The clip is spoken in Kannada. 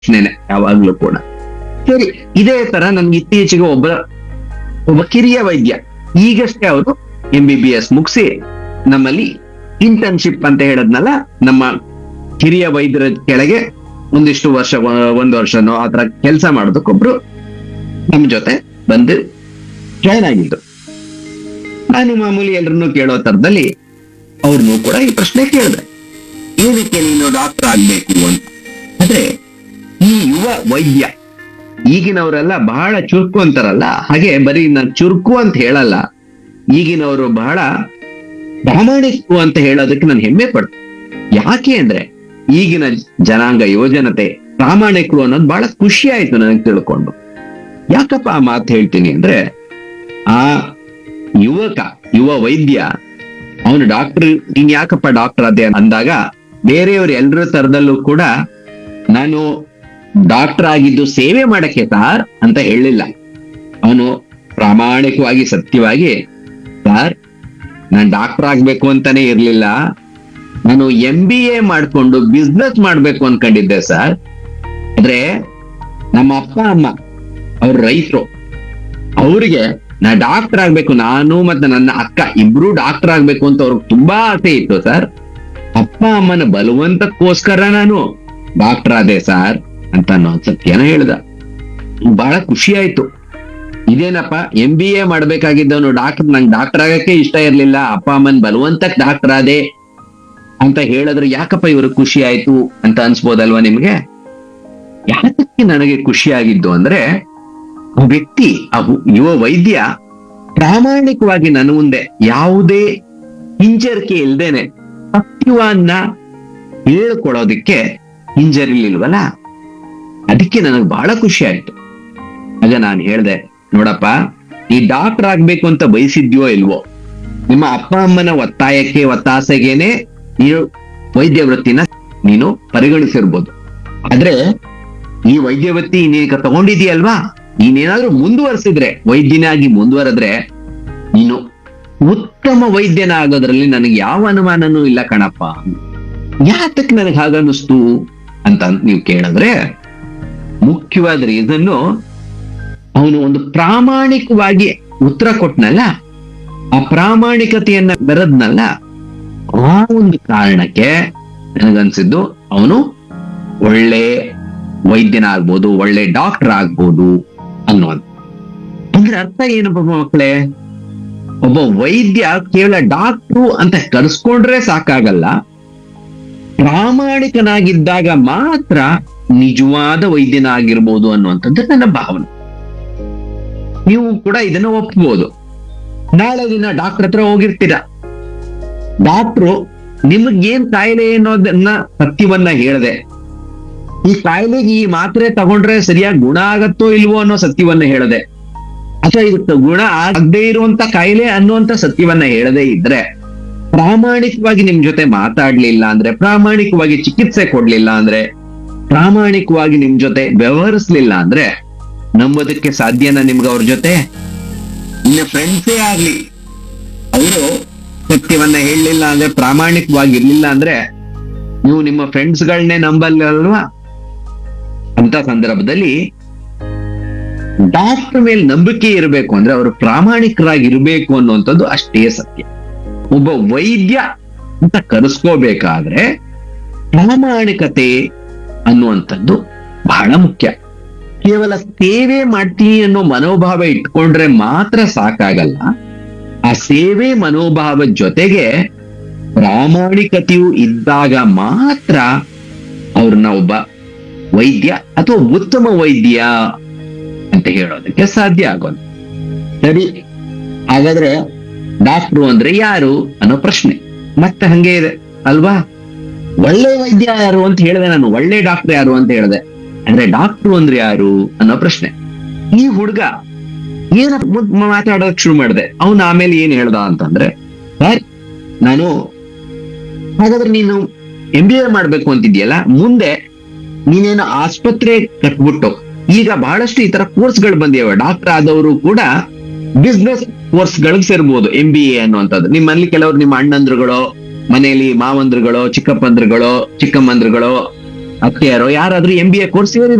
ಪ್ರಶ್ನೆನೆ ಯಾವಾಗ್ಲೂ ಕೂಡ. ಸರಿ, ಇದೇ ತರ ನನ್ಗೆ ಇತ್ತೀಚೆಗೆ ಒಬ್ಬ ಕಿರಿಯ ವೈದ್ಯ ಈಗಷ್ಟೇ ಅವರು MBBS ಮುಗಿಸಿ ನಮ್ಮಲ್ಲಿ ಇಂಟರ್ನ್ಶಿಪ್ ಅಂತ ಹೇಳದ್ನಲ್ಲ, ನಮ್ಮ ಹಿರಿಯ ವೈದ್ಯರ ಕೆಳಗೆ ಒಂದಿಷ್ಟು ವರ್ಷ, 1 ವರ್ಷನೋ ಆತರ ಕೆಲಸ ಮಾಡೋದಕ್ಕೊಬ್ರು ನಮ್ ಜೊತೆ ಬಂದು ಜಾಯ್ನ್ ಆಗಿದ್ರು. ನಾನು ಮಾಮೂಲಿ ಎಲ್ರನ್ನೂ ಕೇಳೋ ತರದಲ್ಲಿ ಅವ್ರನ್ನೂ ಕೂಡ ಈ ಪ್ರಶ್ನೆ ಕೇಳಿದೆ, ಏನಕ್ಕೆ ನೀನು ಡಾಕ್ಟರ್ ಆಗ್ಬೇಕು ಅಂತ. ಆದ್ರೆ ಈ ಯುವ ವೈದ್ಯ, ಈಗಿನವರೆಲ್ಲ ಬಹಳ ಚುರುಕು ಅಂತಾರಲ್ಲ, ಹಾಗೆ ಬರೀ ನಾನು ಚುರುಕು ಅಂತ ಹೇಳಲ್ಲ, ಈಗಿನವರು ಬಹಳ ಪ್ರಾಮಾಣಿಕರು ಅಂತ ಹೇಳೋದಕ್ಕೆ ನಾನು ಹೆಮ್ಮೆ ಪಡ್ತೀನಿ. ಯಾಕೆ ಅಂದ್ರೆ ಈಗಿನ ಜನಾಂಗ, ಯುವಜನತೆ ಪ್ರಾಮಾಣಿಕರು ಅನ್ನೋದು ಬಹಳ ಖುಷಿ ಆಯ್ತು ನನಗೆ ತಿಳ್ಕೊಂಡು. ಯಾಕಪ್ಪ ಆ ಮಾತು ಹೇಳ್ತೀನಿ ಅಂದ್ರೆ, ಆ ಯುವ ವೈದ್ಯ ಅವನು ಡಾಕ್ಟರ್, ನೀನ್ ಯಾಕಪ್ಪ ಡಾಕ್ಟರ್ ಅದೇ ಅಂದಾಗ ಬೇರೆಯವ್ರು ಎಲ್ಲರ ತರದಲ್ಲೂ ಕೂಡ ನಾನು ಡಾಕ್ಟರ್ ಆಗಿದ್ದು ಸೇವೆ ಮಾಡಕ್ಕೆ ಸಾರ್ ಅಂತ ಹೇಳಿಲ್ಲ. ಅವನು ಪ್ರಾಮಾಣಿಕವಾಗಿ, ಸತ್ಯವಾಗಿ, ಸಾರ್ ನಾನು ಡಾಕ್ಟರ್ ಆಗ್ಬೇಕು ಅಂತಾನೆ ಇರ್ಲಿಲ್ಲ, ನಾನು MBA ಮಾಡ್ಕೊಂಡು ಬಿಸ್ನೆಸ್ ಮಾಡ್ಬೇಕು ಅನ್ಕೊಂಡಿದ್ದೆ ಸರ್. ಆದ್ರೆ ನಮ್ಮ ಅಪ್ಪ ಅಮ್ಮ ಅವ್ರ ರೈತರು, ಅವ್ರಿಗೆ ನಾ ಡಾಕ್ಟರ್ ಆಗ್ಬೇಕು, ನಾನು ಮತ್ತೆ ನನ್ನ ಅಕ್ಕ ಇಬ್ರು ಡಾಕ್ಟರ್ ಆಗ್ಬೇಕು ಅಂತ ಅವ್ರಿಗೆ ತುಂಬಾ ಆಸೆ ಇತ್ತು ಸರ್. ಅಪ್ಪ ಅಮ್ಮನ ಬಲವಂತಕ್ಕೋಸ್ಕರ ನಾನು ಡಾಕ್ಟರ್ ಆದೆ ಸರ್ ಅಂತ ಅನ್ನೋ ಸತ್ಯನ ಹೇಳ್ದ. ಬಹಳ ಖುಷಿ ಆಯ್ತು. ಇದೇನಪ್ಪ MBA ಮಾಡ್ಬೇಕಾಗಿದ್ದವನು ನಂಗೆ ಡಾಕ್ಟರ್ ಆಗಕ್ಕೆ ಇಷ್ಟ ಇರ್ಲಿಲ್ಲ, ಅಪ್ಪ ಅಮ್ಮನ್ ಬಲವಂತಕ್ ಡಾಕ್ಟರ್ ಆದೆ ಅಂತ ಹೇಳಿದ್ರೆ ಯಾಕಪ್ಪ ಇವ್ರು ಖುಷಿ ಆಯ್ತು ಅಂತ ಅನ್ಸ್ಬೋದಲ್ವಾ ನಿಮ್ಗೆ? ಯಾಕೆ ನನಗೆ ಖುಷಿ ಆಗಿದ್ದು ಅಂದ್ರೆ, ಆ ವ್ಯಕ್ತಿ, ಆ ಯುವ ವೈದ್ಯ ಪ್ರಾಮಾಣಿಕವಾಗಿ ನನ್ನ ಮುಂದೆ ಯಾವುದೇ ಹಿಂಜರಿಕೆ ಇಲ್ದೇನೆ ಸತ್ಯವನ್ನ ಹೇಳ್ಕೊಡೋದಿಕ್ಕೆ ಹಿಂಜರಿಲಿಲ್ವಲ್ಲ, ಅದಕ್ಕೆ ನನಗೆ ಬಹಳ ಖುಷಿ ಆಯ್ತು. ಆಗ ನಾನು ಹೇಳ್ದೆ, ನೋಡಪ್ಪ, ನೀ ಡಾಕ್ಟರ್ ಆಗ್ಬೇಕು ಅಂತ ಬಯಸಿದ್ಯೋ ಇಲ್ವೋ, ನಿಮ್ಮ ಅಪ್ಪ ಅಮ್ಮನ ಒತ್ತಾಸೆಗೇನೆ ನೀನು ವೈದ್ಯ ವೃತ್ತಿನ ನೀನು ಪರಿಗಣಿಸಿರ್ಬೋದು. ಆದ್ರೆ ಈ ವೈದ್ಯ ವೃತ್ತಿ ನೀಗ ತಗೊಂಡಿದೀಯಲ್ವಾ, ನೀನೇನಾದ್ರೂ ಮುಂದುವರೆಸಿದ್ರೆ, ವೈದ್ಯನಾಗಿ ಮುಂದುವರೆದ್ರೆ ನೀನು ಉತ್ತಮ ವೈದ್ಯನ ಆಗೋದ್ರಲ್ಲಿ ನನಗೆ ಯಾವ ಅನುಮಾನನೂ ಇಲ್ಲ ಕಣಪ್ಪ. ಯಾತಕ್ ನನಗೆ ಹಾಗನ್ನಿಸ್ತು ಅಂತ ನೀವು ಕೇಳಿದ್ರೆ, ಮುಖ್ಯವಾದ ರೀಸನ್ನು ಅವನು ಒಂದು ಪ್ರಾಮಾಣಿಕವಾಗಿ ಉತ್ತರ ಕೊಟ್ನಲ್ಲ, ಆ ಪ್ರಾಮಾಣಿಕತೆಯನ್ನ ಬೆರೆದ್ನಲ್ಲ, ಆ ಒಂದು ಕಾರಣಕ್ಕೆ ನನಗನ್ಸಿದ್ದು ಅವನು ಒಳ್ಳೆ ವೈದ್ಯನ ಆಗ್ಬೋದು, ಒಳ್ಳೆ ಡಾಕ್ಟರ್ ಆಗ್ಬೋದು ಅನ್ನೋದು. ಅಂದ್ರೆ ಅರ್ಥ ಏನಪ್ಪ ಮಕ್ಕಳೇ, ಒಬ್ಬ ವೈದ್ಯ ಕೇವಲ ಡಾಕ್ಟ್ರು ಅಂತ ಕರೆಸ್ಕೊಂಡ್ರೆ ಸಾಕಾಗಲ್ಲ, ಪ್ರಾಮಾಣಿಕನಾಗಿದ್ದಾಗ ಮಾತ್ರ ನಿಜವಾದ ವೈದ್ಯನ ಆಗಿರ್ಬೋದು ಅನ್ನುವಂಥದ್ದು ನನ್ನ ಭಾವನೆ. ನೀವು ಕೂಡ ಇದನ್ನ ಒಪ್ಬೋದು. ನಾಳೆ ದಿನ ಡಾಕ್ಟರ್ ಹತ್ರ ಹೋಗಿರ್ತೀರ, ಡಾಕ್ಟ್ರು ನಿಮಗೇನ್ ಕಾಯಿಲೆ ಅನ್ನೋದನ್ನ ಸತ್ಯವನ್ನ ಹೇಳ್ದೆ, ಈ ಕಾಯಿಲೆಗೆ ಈ ಮಾತ್ರೆ ತಗೊಂಡ್ರೆ ಸರಿಯಾಗಿ ಗುಣ ಆಗತ್ತೋ ಇಲ್ವೋ ಅನ್ನೋ ಸತ್ಯವನ್ನ ಹೇಳದೆ, ಅಥವಾ ಇದಕ್ಕೆ ಗುಣ ಆಗದೆ ಇರುವಂತ ಕಾಯಿಲೆ ಅನ್ನುವಂತ ಸತ್ಯವನ್ನ ಹೇಳದೆ ಇದ್ರೆ, ಪ್ರಾಮಾಣಿಕವಾಗಿ ನಿಮ್ ಜೊತೆ ಮಾತಾಡ್ಲಿಲ್ಲ ಅಂದ್ರೆ, ಪ್ರಾಮಾಣಿಕವಾಗಿ ಚಿಕಿತ್ಸೆ ಕೊಡ್ಲಿಲ್ಲ ಅಂದ್ರೆ, ಪ್ರಾಮಾಣಿಕವಾಗಿ ನಿಮ್ ಜೊತೆ ವ್ಯವಹರಿಸ್ಲಿಲ್ಲ ಅಂದ್ರೆ ನಂಬೋದಕ್ಕೆ ಸಾಧ್ಯನಾ ನಿಮ್ಗೆ ಅವ್ರ ಜೊತೆ? ಇನ್ನ ಫ್ರೆಂಡ್ಸೇ ಆಗ್ಲಿ, ಅವರು ಸತ್ಯವನ್ನ ಹೇಳಲಿಲ್ಲ ಅಂದ್ರೆ, ಪ್ರಾಮಾಣಿಕವಾಗಿರ್ಲಿಲ್ಲ ಅಂದ್ರೆ ನೀವು ನಿಮ್ಮ ಫ್ರೆಂಡ್ಸ್ಗಳನ್ನೇ ನಂಬಲ್ಲಲ್ವಾ? ಅಂತ ಸಂದರ್ಭದಲ್ಲಿ ಡಾಕ್ಟರ್ ಮೇಲೆ ನಂಬಿಕೆ ಇರಬೇಕು ಅಂದ್ರೆ ಅವರು ಪ್ರಾಮಾಣಿಕರಾಗಿರ್ಬೇಕು ಅನ್ನುವಂಥದ್ದು ಅಷ್ಟೇ ಸತ್ಯ. ಒಬ್ಬ ವೈದ್ಯ ಅಂತ ಕರೆಸ್ಕೋಬೇಕಾದ್ರೆ ಪ್ರಾಮಾಣಿಕತೆ ಅನ್ನುವಂಥದ್ದು ಬಹಳ ಮುಖ್ಯ. ಕೇವಲ ಸೇವೆ ಮಾಡ್ತೀನಿ ಅನ್ನೋ ಮನೋಭಾವ ಇಟ್ಕೊಂಡ್ರೆ ಮಾತ್ರ ಸಾಕಾಗಲ್ಲ. ಆ ಸೇವೆ ಮನೋಭಾವ ಜೊತೆಗೆ ಪ್ರಾಮಾಣಿಕತೆಯು ಇದ್ದಾಗ ಮಾತ್ರ ಅವ್ರನ್ನ ಒಬ್ಬ ವೈದ್ಯ ಅಥವಾ ಉತ್ತಮ ವೈದ್ಯ ಅಂತ ಹೇಳೋದಕ್ಕೆ ಸಾಧ್ಯ ಆಗೋದು. ಸರಿ, ಹಾಗಾದ್ರೆ ಡಾಕ್ಟ್ರು ಅಂದ್ರೆ ಯಾರು ಅನ್ನೋ ಪ್ರಶ್ನೆ ಮತ್ತೆ ಹಂಗೆ ಇದೆ ಅಲ್ವಾ? ಒಳ್ಳೆ ವೈದ್ಯ ಯಾರು ಅಂತ ಹೇಳಿದೆ ನಾನು, ಒಳ್ಳೆ ಡಾಕ್ಟರ್ ಯಾರು ಅಂತ ಹೇಳಿದೆ. ಅಂದ್ರೆ ಡಾಕ್ಟ್ರು ಅಂದ್ರೆ ಯಾರು ಅನ್ನೋ ಪ್ರಶ್ನೆ. ಈ ಹುಡುಗ ಏನ ಮಾತಾಡೋದಕ್ ಶುರು ಮಾಡಿದೆ. ಅವನು ಆಮೇಲೆ ಏನ್ ಹೇಳ್ದ ಅಂತಂದ್ರೆ, ಸರ್ ನಾನು, ಹಾಗಾದ್ರೆ ನೀನು MBA ಮಾಡ್ಬೇಕು ಅಂತಿದ್ಯಲ್ಲ, ಮುಂದೆ ನೀನೇನು ಆಸ್ಪತ್ರೆ ಕಟ್ಬಿಟ್ಟು, ಈಗ ಬಹಳಷ್ಟು ಈ ತರ ಕೋರ್ಸ್ಗಳು ಬಂದಿವೆ, ಡಾಕ್ಟರ್ ಆದವರು ಕೂಡ ಬಿಸ್ನೆಸ್ ಕೋರ್ಸ್ಗಳಿಗೆ ಸೇರ್ಬೋದು MBA ಅನ್ನುವಂಥದ್ದು. ನಿಮ್ಮಲ್ಲಿ ಕೆಲವರು ನಿಮ್ಮ ಅಣ್ಣಂದ್ರುಗಳು, ಮನೆಯಲ್ಲಿ ಮಾವಂದ್ರುಗಳು, ಚಿಕ್ಕಪ್ಪಂದ್ರುಗಳು, ಚಿಕ್ಕಮ್ಮಂದ್ರುಗಳು ಅತ್ತೆಯರೋ ಯಾರಾದ್ರೂ MBA ಕೋರ್ಸ್